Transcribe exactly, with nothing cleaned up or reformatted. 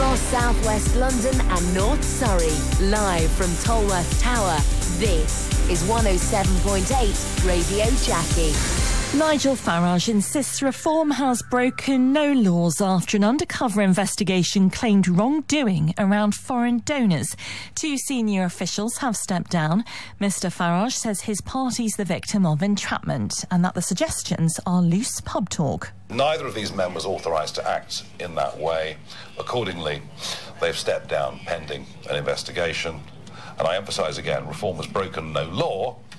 Across southwest London and North Surrey, live from Tolworth Tower, this is one oh seven point eight Radio Jackie. Nigel Farage insists reform has broken no laws after an undercover investigation claimed wrongdoing around foreign donors. Two senior officials have stepped down. Mr Farage says his party's the victim of entrapment and that the suggestions are loose pub talk. Neither of these men was authorised to act in that way. Accordingly, they've stepped down pending an investigation. And I emphasise again, reform has broken no law,